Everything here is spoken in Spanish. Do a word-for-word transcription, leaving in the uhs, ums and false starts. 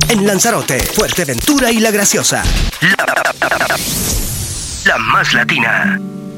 En Lanzarote, Fuerteventura y La Graciosa. La, la más latina.